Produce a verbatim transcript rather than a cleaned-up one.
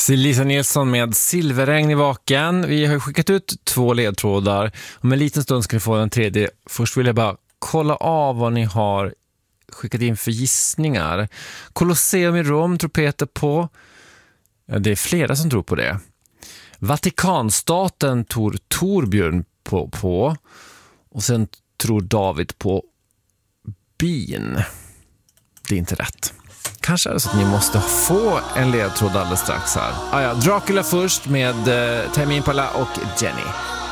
Lisa Nilsson med Silverregn i vaken. Vi har skickat ut två ledtrådar. Om en liten stund ska ni få den tredje. Först vill jag bara kolla av vad ni har skickat in för gissningar. Colosseum i Rom tror Peter på. Ja, det är flera som tror på det. Vatikanstaten tror Torbjörn på, på. Och sen tror David på bin. Det är inte rätt. Kanske är det så att ni måste få en ledtråd alldeles strax här. Ah, ja, Dracula först med eh, Tame Impala och Jenny.